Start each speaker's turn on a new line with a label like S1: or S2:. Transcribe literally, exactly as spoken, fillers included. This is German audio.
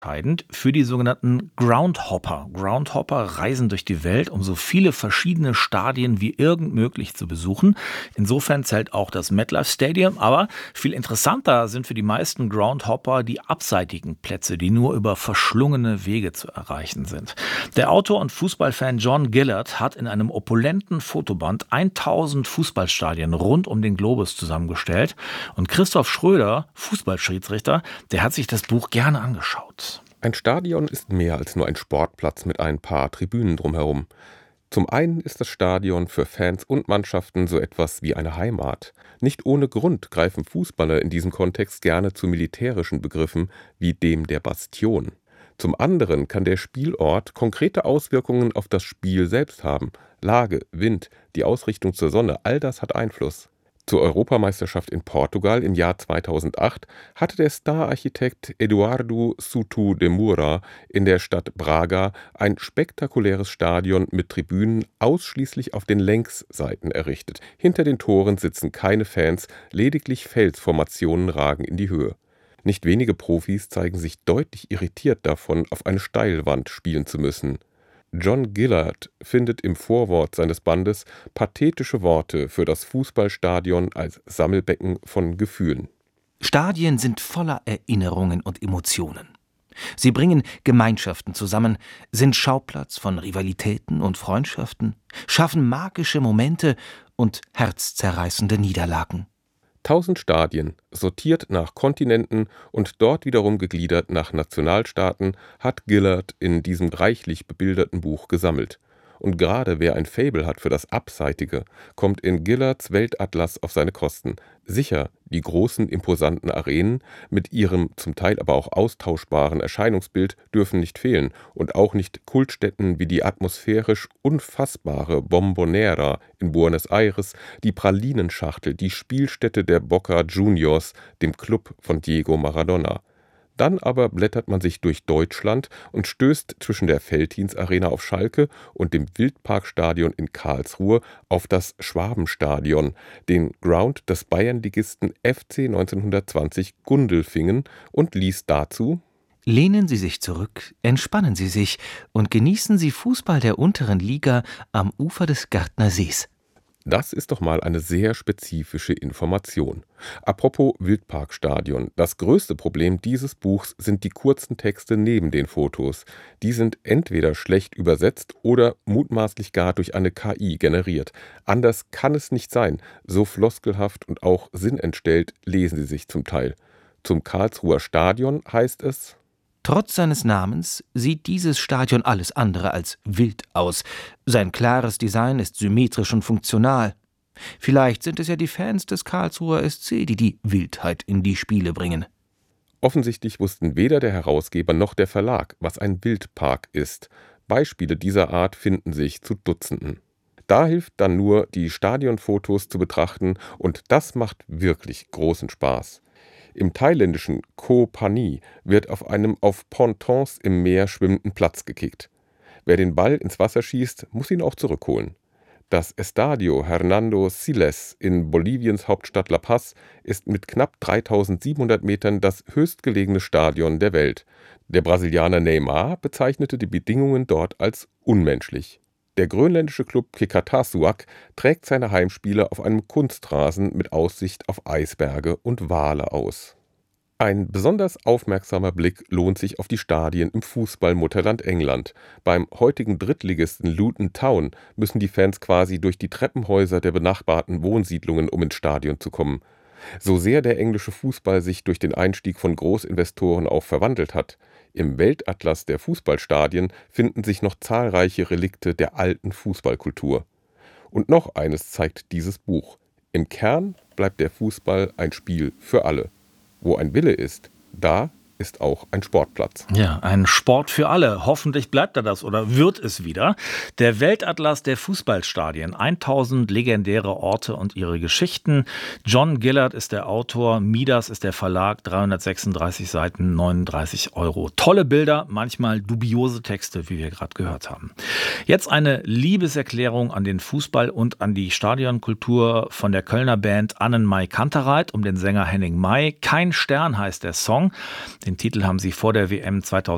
S1: entscheidend für die sogenannten Groundhopper. Groundhopper reisen durch die Welt, um so viele verschiedene Stadien wie irgend möglich zu besuchen. Insofern zählt auch das MetLife Stadium. Aber viel interessanter sind für die meisten Groundhopper die abseitigen Plätze, die nur über verschlungene Wege zu erreichen sind. Der Autor und Fußballfan John Gillard hat in einem opulenten Fotoband tausend Fußballstadien rund um den Globus zusammengestellt. Und Christoph Schröder, Fußballschiedsrichter, der hat sich das Buch gerne angeschaut.
S2: Ein Stadion ist mehr als nur ein Sportplatz mit ein paar Tribünen drumherum. Zum einen ist das Stadion für Fans und Mannschaften so etwas wie eine Heimat. Nicht ohne Grund greifen Fußballer in diesem Kontext gerne zu militärischen Begriffen wie dem der Bastion. Zum anderen kann der Spielort konkrete Auswirkungen auf das Spiel selbst haben. Lage, Wind, die Ausrichtung zur Sonne, all das hat Einfluss. Zur Europameisterschaft in Portugal im Jahr zweitausendacht hatte der Stararchitekt Eduardo Souto de Moura in der Stadt Braga ein spektakuläres Stadion mit Tribünen ausschließlich auf den Längsseiten errichtet. Hinter den Toren sitzen keine Fans, lediglich Felsformationen ragen in die Höhe. Nicht wenige Profis zeigen sich deutlich irritiert davon, auf eine Steilwand spielen zu müssen. John Gillard findet im Vorwort seines Bandes pathetische Worte für das Fußballstadion als Sammelbecken von Gefühlen.
S3: Stadien sind voller Erinnerungen und Emotionen. Sie bringen Gemeinschaften zusammen, sind Schauplatz von Rivalitäten und Freundschaften, schaffen magische Momente und herzzerreißende Niederlagen.
S2: Tausend Stadien, sortiert nach Kontinenten und dort wiederum gegliedert nach Nationalstaaten, hat Gillard in diesem reichlich bebilderten Buch gesammelt. Und gerade wer ein Faible hat für das Abseitige, kommt in Gillards Weltatlas auf seine Kosten. Sicher, die großen, imposanten Arenen mit ihrem zum Teil aber auch austauschbaren Erscheinungsbild dürfen nicht fehlen und auch nicht Kultstätten wie die atmosphärisch unfassbare Bombonera in Buenos Aires, die Pralinenschachtel, die Spielstätte der Boca Juniors, dem Club von Diego Maradona. Dann aber blättert man sich durch Deutschland und stößt zwischen der Veltins-Arena auf Schalke und dem Wildparkstadion in Karlsruhe auf das Schwabenstadion, den Ground des Bayernligisten F C neunzehnhundertzwanzig Gundelfingen, und liest dazu:
S3: Lehnen Sie sich zurück, entspannen Sie sich und genießen Sie Fußball der unteren Liga am Ufer des Gärtner Sees.
S2: Das ist doch mal eine sehr spezifische Information. Apropos Wildparkstadion. Das größte Problem dieses Buchs sind die kurzen Texte neben den Fotos. Die sind entweder schlecht übersetzt oder mutmaßlich gar durch eine K I generiert. Anders kann es nicht sein. So floskelhaft und auch sinnentstellt lesen sie sich zum Teil. Zum Karlsruher Stadion heißt es:
S3: Trotz seines Namens sieht dieses Stadion alles andere als wild aus. Sein klares Design ist symmetrisch und funktional. Vielleicht sind es ja die Fans des Karlsruher S C, die die Wildheit in die Spiele bringen.
S2: Offensichtlich wussten weder der Herausgeber noch der Verlag, was ein Wildpark ist. Beispiele dieser Art finden sich zu Dutzenden. Da hilft dann nur, die Stadionfotos zu betrachten, und das macht wirklich großen Spaß. Im thailändischen Koh Phangan wird auf einem auf Pontons im Meer schwimmenden Platz gekickt. Wer den Ball ins Wasser schießt, muss ihn auch zurückholen. Das Estadio Hernando Siles in Boliviens Hauptstadt La Paz ist mit knapp dreitausendsiebenhundert Metern das höchstgelegene Stadion der Welt. Der Brasilianer Neymar bezeichnete die Bedingungen dort als unmenschlich. Der grönländische Club Qeqertarsuaq trägt seine Heimspiele auf einem Kunstrasen mit Aussicht auf Eisberge und Wale aus. Ein besonders aufmerksamer Blick lohnt sich auf die Stadien im Fußballmutterland England. Beim heutigen Drittligisten Luton Town müssen die Fans quasi durch die Treppenhäuser der benachbarten Wohnsiedlungen, um ins Stadion zu kommen. So sehr der englische Fußball sich durch den Einstieg von Großinvestoren auch verwandelt hat, im Weltatlas der Fußballstadien finden sich noch zahlreiche Relikte der alten Fußballkultur. Und noch eines zeigt dieses Buch: Im Kern bleibt der Fußball ein Spiel für alle. Wo ein Wille ist, da ist auch ein Sportplatz.
S1: Ja, ein Sport für alle. Hoffentlich bleibt er das oder wird es wieder. Der Weltatlas der Fußballstadien. tausend legendäre Orte und ihre Geschichten. John Gillard ist der Autor, Midas ist der Verlag, dreihundertsechsunddreißig Seiten, neununddreißig Euro. Tolle Bilder, manchmal dubiose Texte, wie wir gerade gehört haben. Jetzt eine Liebeserklärung an den Fußball und an die Stadionkultur von der Kölner Band Annenmai Kantereit um den Sänger Henning May. Kein Stern heißt der Song. Den Titel haben sie vor der W M zweitausendachtzehn